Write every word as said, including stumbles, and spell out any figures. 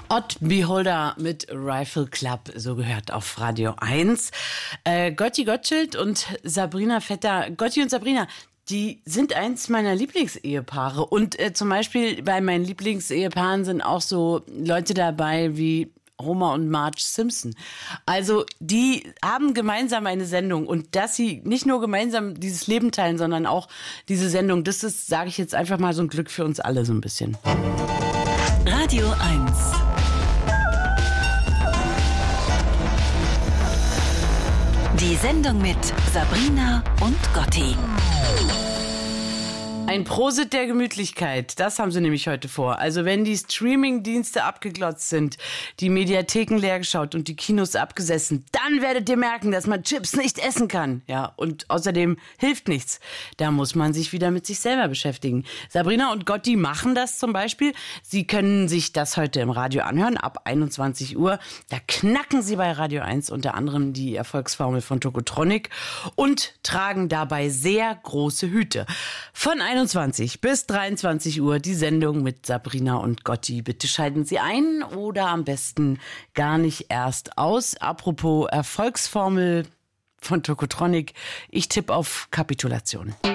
Odd Beholder mit Rifle Club, so gehört auf Radio eins. Äh, Gotti Gottschild und Sabrina Vetter. Gotti und Sabrina, die sind eins meiner Lieblingsehepaare. Und äh, zum Beispiel bei meinen Lieblingsehepaaren sind auch so Leute dabei wie Homer und Marge Simpson. Also die haben gemeinsam eine Sendung, und dass sie nicht nur gemeinsam dieses Leben teilen, sondern auch diese Sendung, das ist, sage ich jetzt einfach mal, so ein Glück für uns alle so ein bisschen. Radio eins. Die Sendung mit Sabrina und Gotti. Ein Prosit der Gemütlichkeit, das haben sie nämlich heute vor. Also wenn die Streaming-Dienste abgeglotzt sind, die Mediatheken leergeschaut und die Kinos abgesessen, dann werdet ihr merken, dass man Chips nicht essen kann. Ja, und außerdem hilft nichts. Da muss man sich wieder mit sich selber beschäftigen. Sabrina und Gotti machen das zum Beispiel. Sie können sich das heute im Radio anhören, ab einundzwanzig Uhr. Da knacken sie bei Radio eins unter anderem die Erfolgsformel von Tokotronic und tragen dabei sehr große Hüte. Von einundzwanzig bis dreiundzwanzig Uhr die Sendung mit Sabrina und Gotti. Bitte schalten Sie ein oder am besten gar nicht erst aus. Apropos Erfolgsformel von Tokotronic, ich tippe auf Kapitulation.